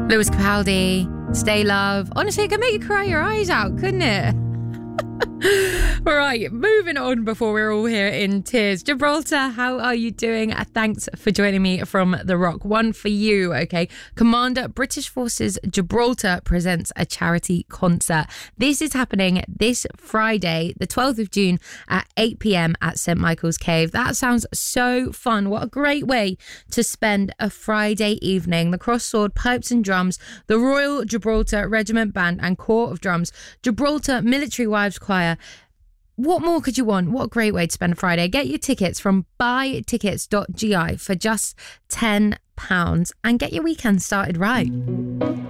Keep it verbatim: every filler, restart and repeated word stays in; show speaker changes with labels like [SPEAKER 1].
[SPEAKER 1] Lewis Capaldi, Stay Love. Honestly, it could make you cry your eyes out, couldn't it? All right, moving on before we're all here in tears. Gibraltar, how are you doing? Uh, thanks for joining me from The Rock. One for you, okay? Commander British Forces Gibraltar presents a charity concert. This is happening this Friday, the twelfth of June at eight p.m. at St Michael's Cave. That sounds so fun. What a great way to spend a Friday evening. The Cross Sword, Pipes and Drums, the Royal Gibraltar Regiment Band and Corps of Drums, Gibraltar Military Wives Choir. What more could you want? What a great way to spend a Friday. Get your tickets from buy tickets dot g i for just ten pounds and get your weekend started right.